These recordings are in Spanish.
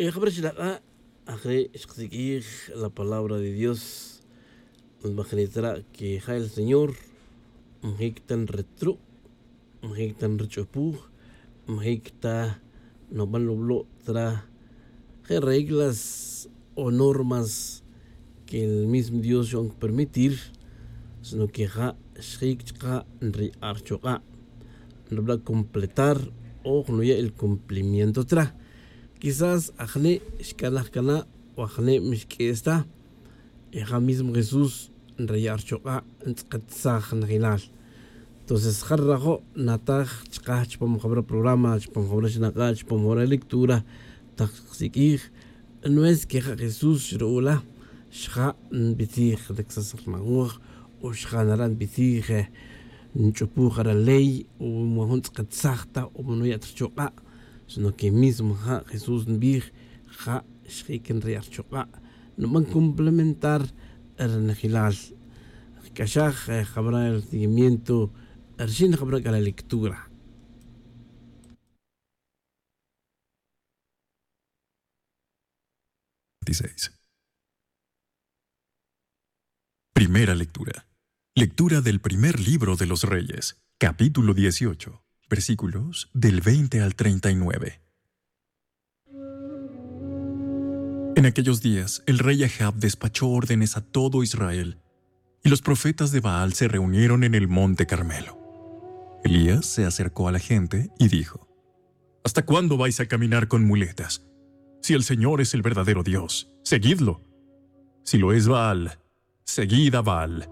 La palabra de Dios nos va que el Señor tan retro, tan rechopu, no van lo tra reglas o normas que el mismo Dios va a permitir, sino que no va a completar o no ya el cumplimiento tra. Quizás ajne shkalakana o ajne mishkesta eja mismo Jesús reyar choka entzaq nagilal. Entonces jarrajo nataj chqa chpom jabra programa chpom jabra shnaka chpom jabra lectura taxikir no es que Jesús rola shqa bitig dexas magur o shqa naran bitig nchupu jara ley o mohont qatsaqta o monoyat choka, sino que mismo Jesús nbir shqiken reyar choka no van complementar el nagilal. Kashaj habrá el seguimiento, Arshin habrá la lectura. Primera lectura. Lectura del primer libro de los Reyes, capítulo 18, versículos del 20 al 39. En aquellos días, el rey Ahab despachó órdenes a todo Israel, y los profetas de Baal se reunieron en el monte Carmelo. Elías se acercó a la gente y dijo: ¿Hasta cuándo vais a caminar con muletas? Si el Señor es el verdadero Dios, seguidlo. Si lo es Baal, seguid a Baal.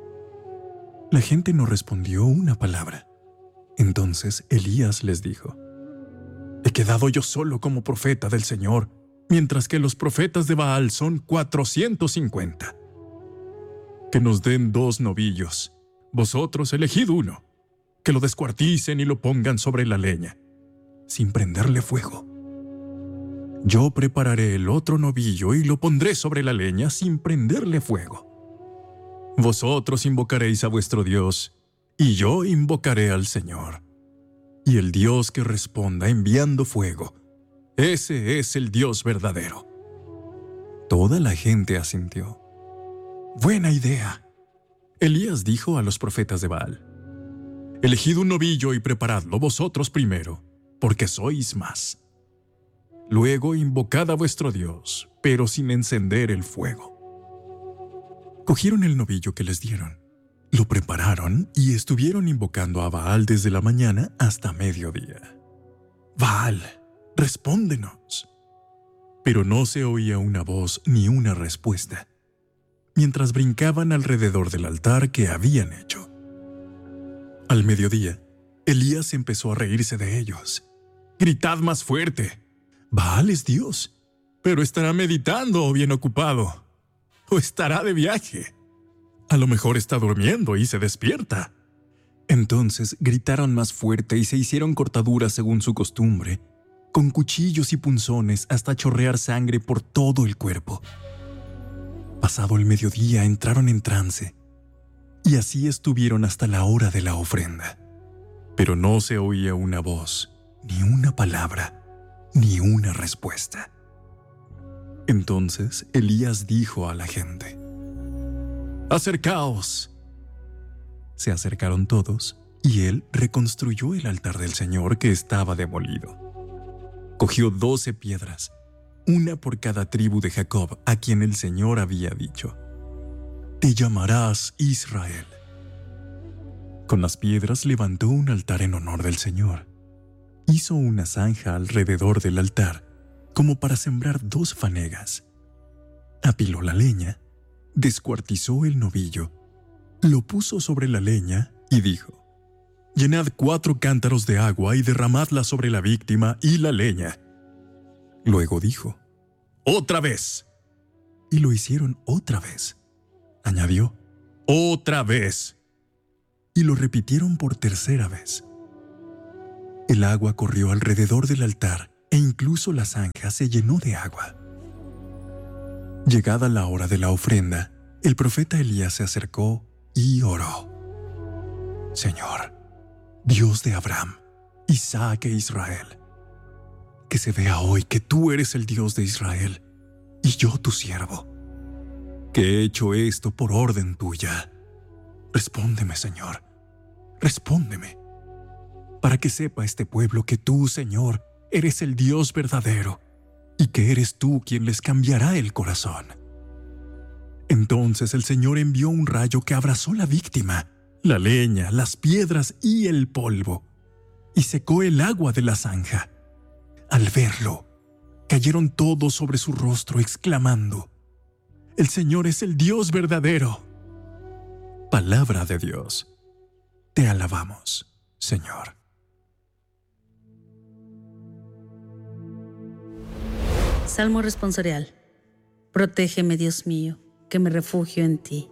La gente no respondió una palabra. Entonces Elías les dijo: He quedado yo solo como profeta del Señor, mientras que los profetas de Baal son 450. Que nos den 2 novillos. Vosotros elegid uno. Que lo descuarticen y lo pongan sobre la leña, sin prenderle fuego. Yo prepararé el otro novillo y lo pondré sobre la leña sin prenderle fuego. Vosotros invocaréis a vuestro Dios, y yo invocaré al Señor. Y el Dios que responda enviando fuego, ese es el Dios verdadero. Toda la gente asintió. Buena idea. Elías dijo a los profetas de Baal: Elegid un novillo y preparadlo vosotros primero, porque sois más. Luego invocad a vuestro Dios, pero sin encender el fuego. Cogieron el novillo que les dieron, lo prepararon y estuvieron invocando a Baal desde la mañana hasta mediodía. Baal, respóndenos. Pero no se oía una voz ni una respuesta, mientras brincaban alrededor del altar que habían hecho. Al mediodía, Elías empezó a reírse de ellos. Gritad más fuerte. Baal es Dios, pero estará meditando o bien ocupado. O estará de viaje. A lo mejor está durmiendo y se despierta. Entonces gritaron más fuerte y se hicieron cortaduras según su costumbre, con cuchillos y punzones hasta chorrear sangre por todo el cuerpo. Pasado el mediodía entraron en trance, y así estuvieron hasta la hora de la ofrenda. Pero no se oía una voz, ni una palabra, ni una respuesta. Entonces Elías dijo a la gente: «Acercaos». Se acercaron todos, y él reconstruyó el altar del Señor que estaba demolido. Cogió 12 piedras, una por cada tribu de Jacob, a quien el Señor había dicho: «Te llamarás Israel». Con las piedras levantó un altar en honor del Señor. Hizo una zanja alrededor del altar, como para sembrar 2 fanegas. Apiló la leña, descuartizó el novillo, lo puso sobre la leña y dijo: «Llenad 4 cántaros de agua y derramadla sobre la víctima y la leña». Luego dijo: «¡Otra vez!». Y lo hicieron otra vez. Añadió: «¡Otra vez!». Y lo repitieron por tercera vez. El agua corrió alrededor del altar e incluso la zanja se llenó de agua. Llegada la hora de la ofrenda, el profeta Elías se acercó y oró: «Señor, Dios de Abraham, Isaac e Israel, que se vea hoy que tú eres el Dios de Israel y yo tu siervo, que he hecho esto por orden tuya. Respóndeme, Señor, respóndeme, para que sepa este pueblo que tú, Señor, eres el Dios verdadero y que eres tú quien les cambiará el corazón. Entonces el Señor envió un rayo que abrazó la víctima, la leña, las piedras y el polvo, y secó el agua de la zanja. Al verlo, cayeron todos sobre su rostro, exclamando: «El Señor es el Dios verdadero». Palabra de Dios. Te alabamos, Señor. Salmo responsorial. Protégeme, Dios mío, que me refugio en ti.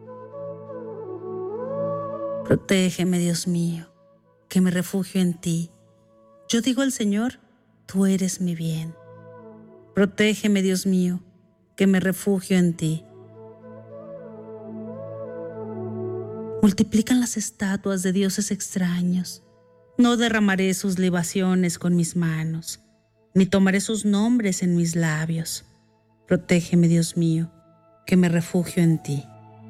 Protégeme, Dios mío, que me refugio en ti. Yo digo al Señor, tú eres mi bien. Protégeme, Dios mío, que me refugio en ti. Multiplican las estatuas de dioses extraños. No derramaré sus libaciones con mis manos, ni tomaré sus nombres en mis labios. Protégeme, Dios mío, que me refugio en ti.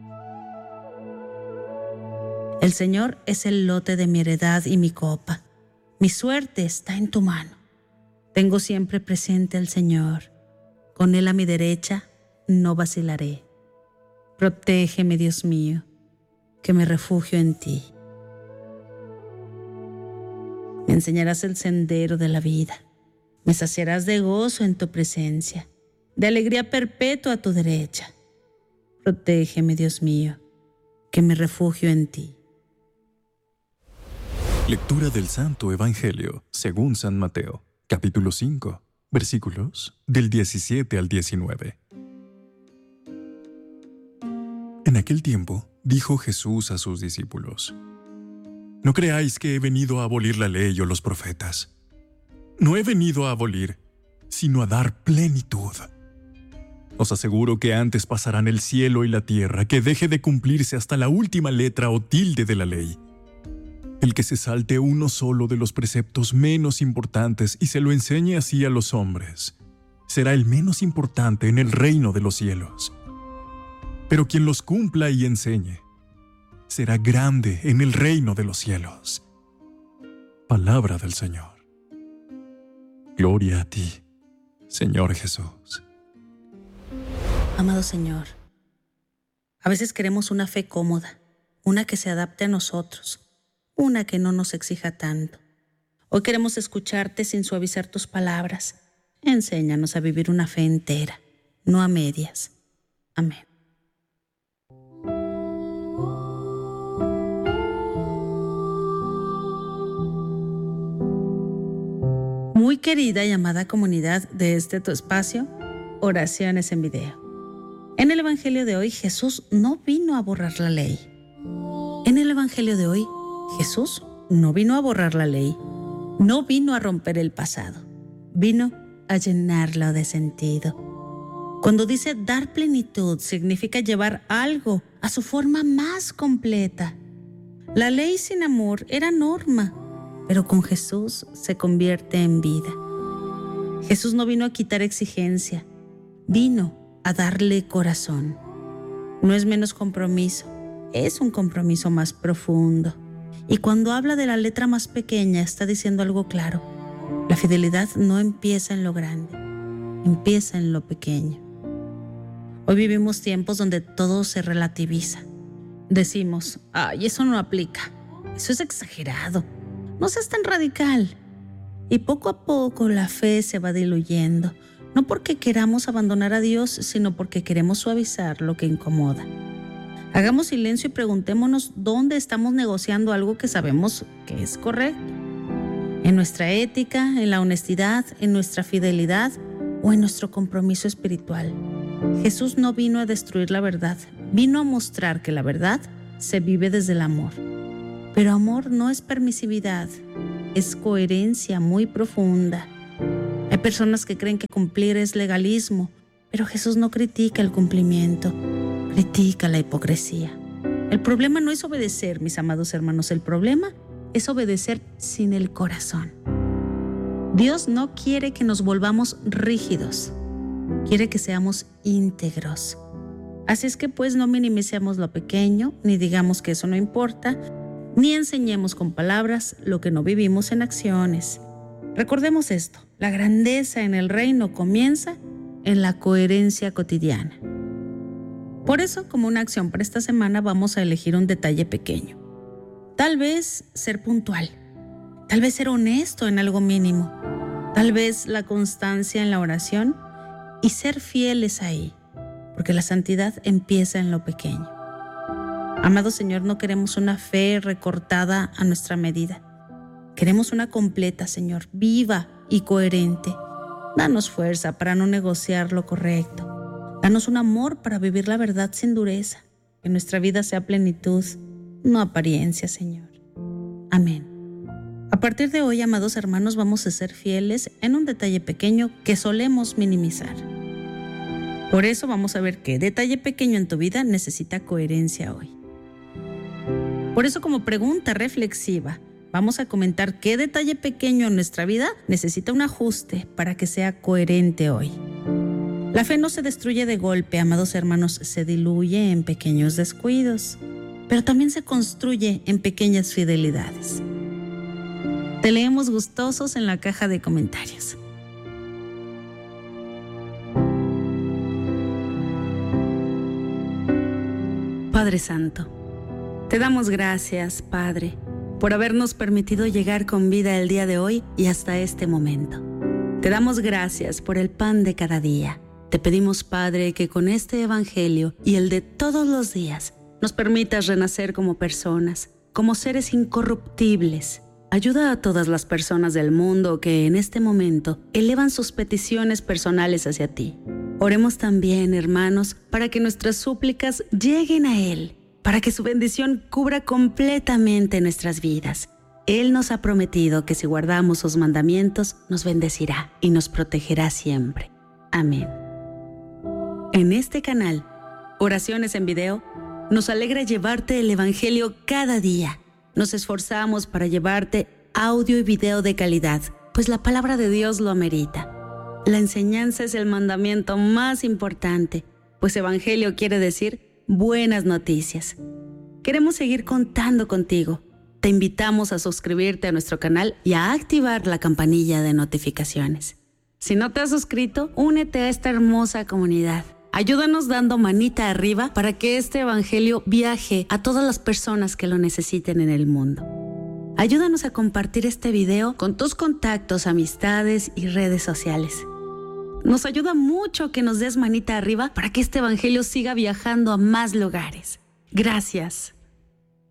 El Señor es el lote de mi heredad y mi copa. Mi suerte está en tu mano. Tengo siempre presente al Señor. Con Él a mi derecha no vacilaré. Protégeme, Dios mío, que me refugio en ti. Me enseñarás el sendero de la vida. Me saciarás de gozo en tu presencia, de alegría perpetua a tu derecha. Protégeme, Dios mío, que me refugio en ti. Lectura del Santo Evangelio según San Mateo, capítulo 5, versículos del 17 al 19. En aquel tiempo dijo Jesús a sus discípulos: «No creáis que he venido a abolir la ley o los profetas. No he venido a abolir, sino a dar plenitud. Os aseguro que antes pasarán el cielo y la tierra que deje de cumplirse hasta la última letra o tilde de la ley. El que se salte uno solo de los preceptos menos importantes y se lo enseñe así a los hombres, será el menos importante en el reino de los cielos. Pero quien los cumpla y enseñe, será grande en el reino de los cielos». Palabra del Señor. Gloria a ti, Señor Jesús. Amado Señor, a veces queremos una fe cómoda, una que se adapte a nosotros, una que no nos exija tanto. Hoy queremos escucharte sin suavizar tus palabras. Enséñanos a vivir una fe entera, no a medias. Amén. Muy querida y amada comunidad de este tu espacio, Oraciones en Video. En el Evangelio de hoy, Jesús no vino a borrar la ley. En el Evangelio de hoy, Jesús no vino a borrar la ley, no vino a romper el pasado, vino a llenarlo de sentido. Cuando dice dar plenitud, significa llevar algo a su forma más completa. La ley sin amor era norma, pero con Jesús se convierte en vida. Jesús no vino a quitar exigencia, vino a darle corazón. No es menos compromiso, es un compromiso más profundo. Y cuando habla de la letra más pequeña, está diciendo algo claro. La fidelidad no empieza en lo grande, empieza en lo pequeño. Hoy vivimos tiempos donde todo se relativiza. Decimos, ay, eso no aplica, eso es exagerado, no seas tan radical. Y poco a poco la fe se va diluyendo, no porque queramos abandonar a Dios, sino porque queremos suavizar lo que incomoda. Hagamos silencio y preguntémonos dónde estamos negociando algo que sabemos que es correcto. En nuestra ética, en la honestidad, en nuestra fidelidad o en nuestro compromiso espiritual. Jesús no vino a destruir la verdad, vino a mostrar que la verdad se vive desde el amor. Pero amor no es permisividad, es coherencia muy profunda. Hay personas que creen que cumplir es legalismo, pero Jesús no critica el cumplimiento, critica la hipocresía. El problema no es obedecer, mis amados hermanos, el problema es obedecer sin el corazón. Dios no quiere que nos volvamos rígidos, quiere que seamos íntegros. Así es que pues no minimicemos lo pequeño, ni digamos que eso no importa, ni enseñemos con palabras lo que no vivimos en acciones. Recordemos esto, la grandeza en el reino comienza en la coherencia cotidiana. Por eso, como una acción para esta semana, vamos a elegir un detalle pequeño. Tal vez ser puntual, tal vez ser honesto en algo mínimo, tal vez la constancia en la oración y ser fieles ahí, porque la santidad empieza en lo pequeño. Amado Señor, no queremos una fe recortada a nuestra medida. Queremos una completa, Señor, viva y coherente. Danos fuerza para no negociar lo correcto. Danos un amor para vivir la verdad sin dureza. Que nuestra vida sea plenitud, no apariencia, Señor. Amén. A partir de hoy, amados hermanos, vamos a ser fieles en un detalle pequeño que solemos minimizar. Por eso vamos a ver qué detalle pequeño en tu vida necesita coherencia hoy. Por eso, como pregunta reflexiva, vamos a comentar qué detalle pequeño en nuestra vida necesita un ajuste para que sea coherente hoy. La fe no se destruye de golpe, amados hermanos, se diluye en pequeños descuidos, pero también se construye en pequeñas fidelidades. Te leemos gustosos en la caja de comentarios. Padre Santo, te damos gracias, Padre, por habernos permitido llegar con vida el día de hoy y hasta este momento. Te damos gracias por el pan de cada día. Te pedimos, Padre, que con este evangelio y el de todos los días nos permitas renacer como personas, como seres incorruptibles. Ayuda a todas las personas del mundo que en este momento elevan sus peticiones personales hacia ti. Oremos también, hermanos, para que nuestras súplicas lleguen a Él, para que su bendición cubra completamente nuestras vidas. Él nos ha prometido que si guardamos sus mandamientos, nos bendecirá y nos protegerá siempre. Amén. En este canal, Oraciones en Video, nos alegra llevarte el Evangelio cada día. Nos esforzamos para llevarte audio y video de calidad, pues la palabra de Dios lo amerita. La enseñanza es el mandamiento más importante, pues Evangelio quiere decir buenas noticias. Queremos seguir contando contigo. Te invitamos a suscribirte a nuestro canal y a activar la campanilla de notificaciones. Si no te has suscrito, únete a esta hermosa comunidad. Ayúdanos dando manita arriba para que este evangelio viaje a todas las personas que lo necesiten en el mundo. Ayúdanos a compartir este video con tus contactos, amistades y redes sociales. Nos ayuda mucho que nos des manita arriba para que este evangelio siga viajando a más lugares. Gracias.